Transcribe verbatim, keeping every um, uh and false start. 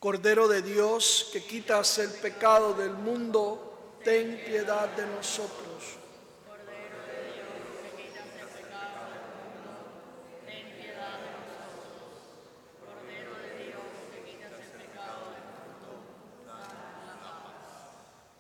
Cordero de Dios, que quitas el pecado del mundo, ten piedad de nosotros.